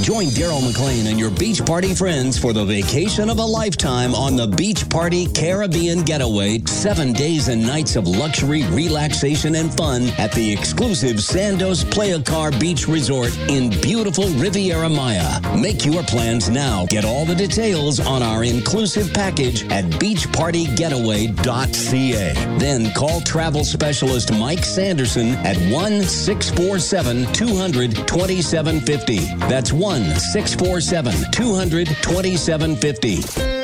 Join Daryl McLean and your beach party friends for the vacation of a lifetime on the Beach Party Caribbean Getaway. 7 days and nights of luxury, relaxation, and fun at the exclusive Sandos Playa Car Beach Resort in beautiful Riviera Maya. Make your plans now. Get all the details on our inclusive package at beachpartygetaway.ca. Then call travel specialist Mike Sanderson at 1-647-200-2750. That's 1-647-200-2750.